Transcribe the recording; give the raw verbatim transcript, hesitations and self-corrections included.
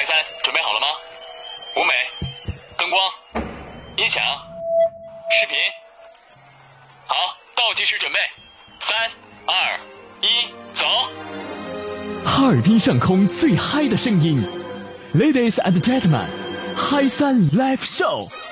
台三准备好了吗？舞美、灯光、音响、视频，好，倒计时准备，三、二、一，走！ 哈尔滨上空最嗨的声音 ，Ladies and Gentlemen， 嗨三 Live Show。